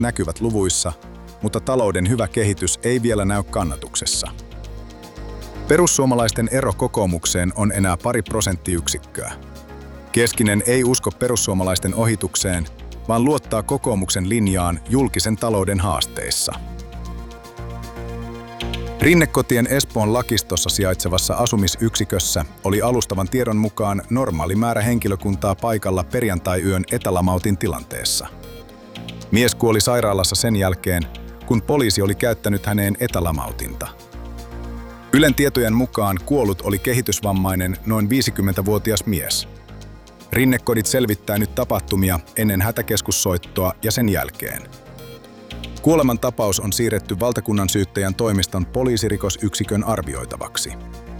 näkyvät luvuissa, mutta talouden hyvä kehitys ei vielä näy kannatuksessa. Perussuomalaisten ero kokoomukseen on enää pari prosenttiyksikköä. Keskinen ei usko perussuomalaisten ohitukseen, vaan luottaa kokoomuksen linjaan julkisen talouden haasteissa. Rinnekotien Espoon Lakistossa sijaitsevassa asumisyksikössä oli alustavan tiedon mukaan normaali määrä henkilökuntaa paikalla perjantai-yön etälamautin tilanteessa. Mies kuoli sairaalassa sen jälkeen, kun poliisi oli käyttänyt häneen etälamautinta. Ylen tietojen mukaan kuollut oli kehitysvammainen noin 50-vuotias mies. Rinnekodit selvittää nyt tapahtumia ennen hätäkeskussoittoa ja sen jälkeen. Kuoleman tapaus on siirretty valtakunnansyyttäjän toimiston poliisirikosyksikön arvioitavaksi.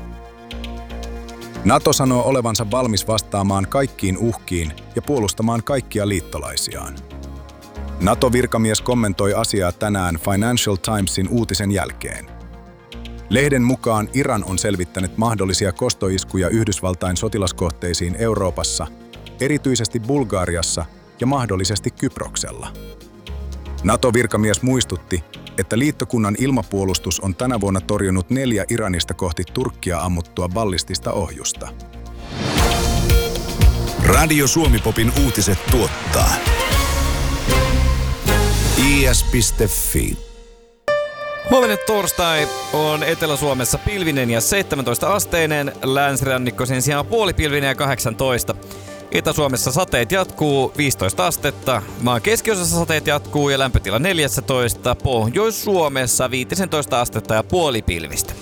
NATO sanoo olevansa valmis vastaamaan kaikkiin uhkiin ja puolustamaan kaikkia liittolaisiaan. NATO-virkamies kommentoi asiaa tänään Financial Timesin uutisen jälkeen. Lehden mukaan Iran on selvittänyt mahdollisia kostoiskuja Yhdysvaltain sotilaskohteisiin Euroopassa, erityisesti Bulgariassa ja mahdollisesti Kyproksella. NATO-virkamies muistutti, että liittokunnan ilmapuolustus on tänä vuonna torjunut 4 Iranista kohti Turkkia ammuttua ballistista ohjusta. Radio Suomi-popin uutiset tuottaa is.fi. Huominen torstai on Etelä-Suomessa pilvinen ja 17-asteinen, länsirannikko sen sijaan puolipilvinen ja 18. Itä-Suomessa sateet jatkuu 15 astetta, maan keskiosassa sateet jatkuu ja lämpötila 14, Pohjois-Suomessa 15 astetta ja puolipilvistä.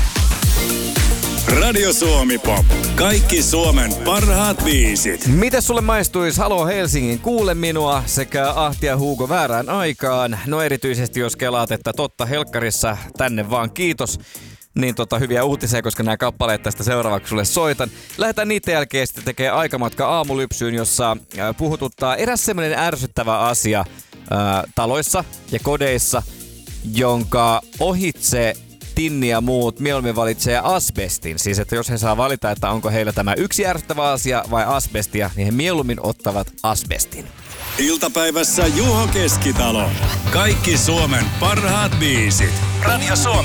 Radio Suomi-pop. Kaikki Suomen parhaat biisit. Mites sulle maistuisi Halo Helsingin Kuule minua sekä Ahti ja Hugo väärään aikaan? No erityisesti jos kelaat, että totta helkkarissa tänne vaan kiitos. Niin hyviä uutisia, koska nämä kappaleet tästä seuraavaksi sulle soitan. Lähdetään niiden jälkeen sitten tekee aikamatka aamulypsyyn, jossa puhututtaa eräs semmoinen ärsyttävä asia taloissa ja kodeissa, jonka ohitse Tinni ja muut mieluummin valitsee asbestin. Siis että jos he saa valita, että onko heillä tämä yksi ärsyttävä asia vai asbestia, niin he mieluummin ottavat asbestin. Iltapäivässä Juho Keskitalo. Kaikki Suomen parhaat biisit. Radio Suomi.